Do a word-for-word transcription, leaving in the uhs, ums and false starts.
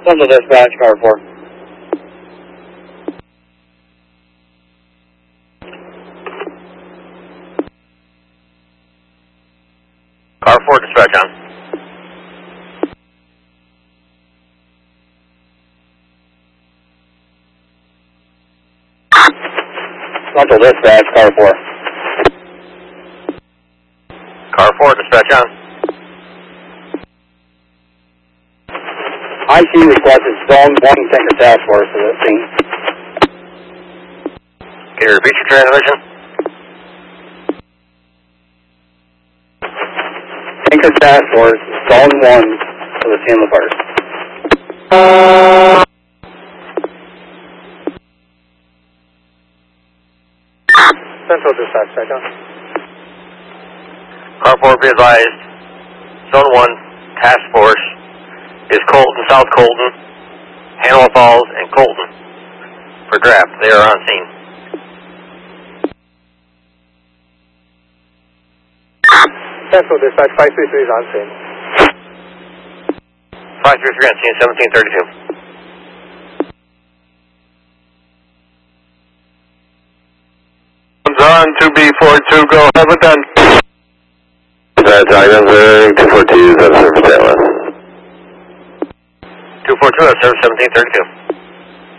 Central Dispatch, Car four. Car four, dispatch on. Central Dispatch, Car four. Car four, dispatch on. I C requested Zone one Tanker Task Force for the scene. Can you repeat your transmission? Tanker Task Force, Zone one for the scene of the fire. Central Dispatch, check on. Car four, be advised. Zone one, task force is Colton, South Colton, Hanover Falls, and Colton for draft. They are on scene. Central Dispatch, five three three is on scene. five three three on scene, seventeen thirty-two. On two B four two, go ahead with done. That's Ivan, two four two, that's service Atlas. two four two, that's service seventeen thirty-two.